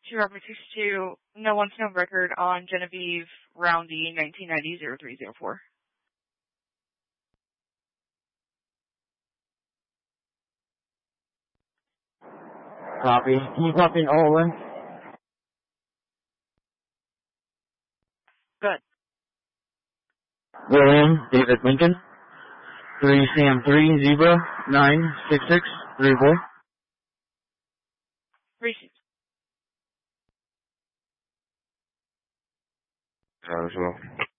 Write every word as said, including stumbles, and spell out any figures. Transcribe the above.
two Robert six two, no one's known record on Genevieve Roundy, nineteen ninety oh three oh four. Copy. Can you copy an Olin? Good. William David Lincoln. three Sam three Zebra nine six six three four. Received. That was well.